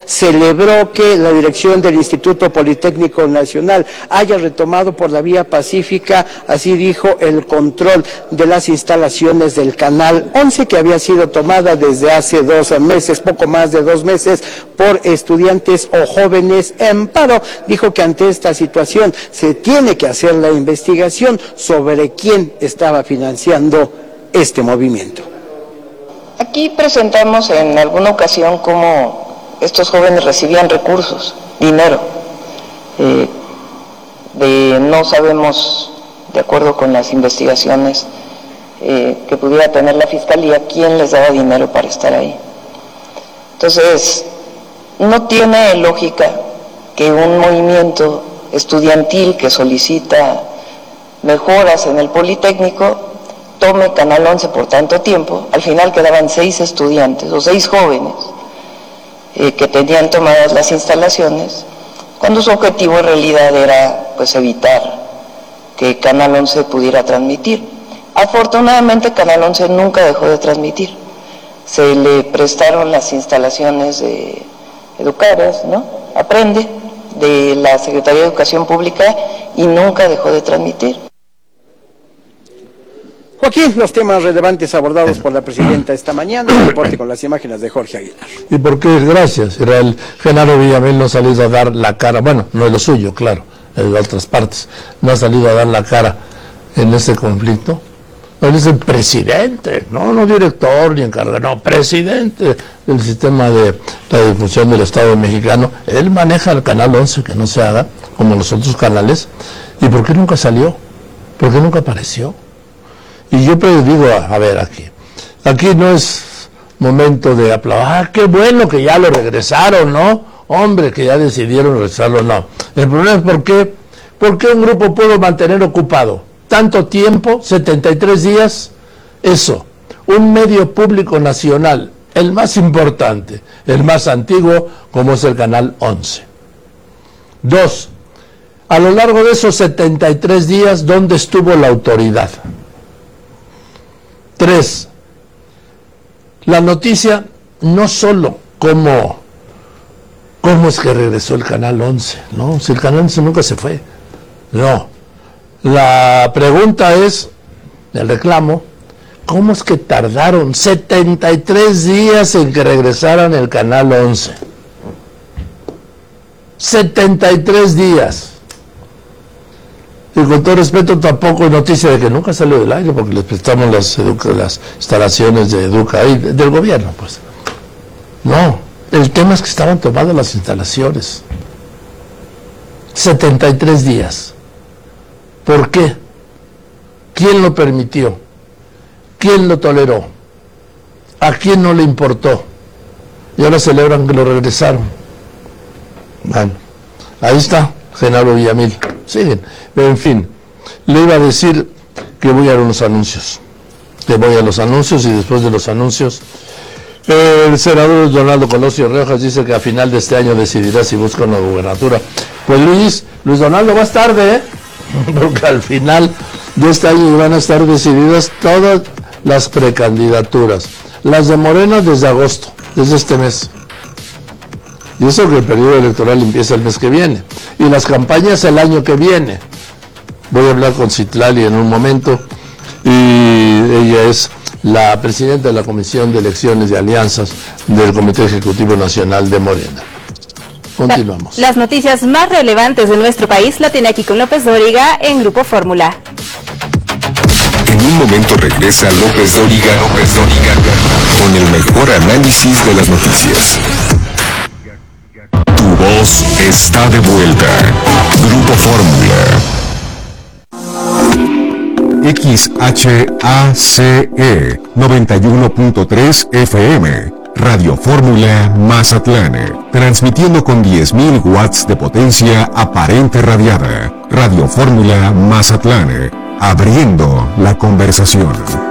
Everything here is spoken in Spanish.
celebró que la dirección del Instituto Politécnico Nacional haya retomado por la vía pacífica, así dijo, el control de las instalaciones del Canal 11, que había sido tomada desde hace 2 meses, poco más de 2 meses, por estudiantes o jóvenes en paro. Dijo que ante esta situación se tiene que hacer la investigación sobre quién estaba financiando este movimiento. Aquí presentamos en alguna ocasión cómo estos jóvenes recibían recursos, dinero, no sabemos, de acuerdo con las investigaciones que pudiera tener la Fiscalía, quién les daba dinero para estar ahí. Entonces, no tiene lógica que un movimiento estudiantil que solicita mejoras en el Politécnico tome Canal 11 por tanto tiempo. Al final quedaban 6 estudiantes o 6 jóvenes que tenían tomadas las instalaciones, cuando su objetivo en realidad era pues evitar que Canal 11 pudiera transmitir. Afortunadamente Canal 11 nunca dejó de transmitir. Se le prestaron las instalaciones de Educares, ¿no? Aprende, de la Secretaría de Educación Pública, y nunca dejó de transmitir. Joaquín, los temas relevantes abordados por la presidenta esta mañana, el reporte con las imágenes de Jorge Aguilar. ¿Y por qué? Gracias. El Genaro Villamil no ha salido a dar la cara, bueno, no es lo suyo, claro, es de otras partes, no ha salido a dar la cara en ese conflicto. Él es el presidente, no director ni encargado, no, presidente del sistema de radiodifusión del Estado mexicano. Él maneja el Canal 11, que no se haga como los otros canales. ¿Y por qué nunca salió? ¿Por qué nunca apareció? Y yo pues digo, a ver, aquí no es momento de aplaudir, qué bueno que ya lo regresaron, ¿no? Hombre, que ya decidieron regresarlo, no. El problema es ¿por qué un grupo pudo mantener ocupado tanto tiempo, 73 días? Eso, un medio público nacional, el más importante, el más antiguo, como es el Canal 11. 2, a lo largo de esos 73 días, ¿dónde estuvo la autoridad? 3, la noticia no solo cómo es que regresó el Canal 11, ¿no? Si el Canal 11 nunca se fue, no. La pregunta es, el reclamo, ¿cómo es que tardaron 73 días en que regresaran el Canal 11? 73 días. Y con todo respeto, tampoco hay noticia de que nunca salió del aire, porque les prestamos las instalaciones de Educa y del gobierno, pues. No, el tema es que estaban tomadas las instalaciones. 73 días. ¿Por qué? ¿Quién lo permitió? ¿Quién lo toleró? ¿A quién no le importó? Y ahora celebran que lo regresaron. Bueno, ahí está Genaro Villamil. Siguen. En fin, le iba a decir que voy a los anuncios. Que voy a los anuncios y después de los anuncios, el senador Donaldo Colosio Riojas dice que a final de este año decidirá si busca una gubernatura. Pues Luis Donaldo, vas tarde, ¿eh? Porque al final de este año van a estar decididas todas las precandidaturas. Las de Morena desde agosto, desde este mes. Y eso que el periodo electoral empieza el mes que viene. Y las campañas el año que viene. Voy a hablar con Citlali en un momento. Y ella es la presidenta de la Comisión de Elecciones y Alianzas del Comité Ejecutivo Nacional de Morena. Continuamos. Las noticias más relevantes de nuestro país la tiene aquí con López Dóriga en Grupo Fórmula. En un momento regresa López Dóriga con el mejor análisis de las noticias. Tu voz está de vuelta. Grupo Fórmula. XHACE 91.3 FM. Radio Fórmula Mazatlán. Transmitiendo con 10.000 watts de potencia aparente radiada. Radio Fórmula Mazatlán. Abriendo la conversación.